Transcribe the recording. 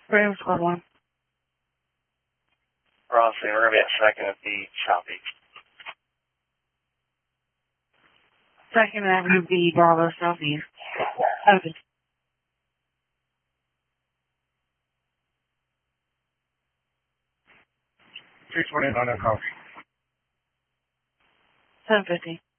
Brave Squad 1. Rossley, we're going to be at second at the choppy. 2nd Avenue B, Bravo Southeast. Open. 329 on coffee. 750.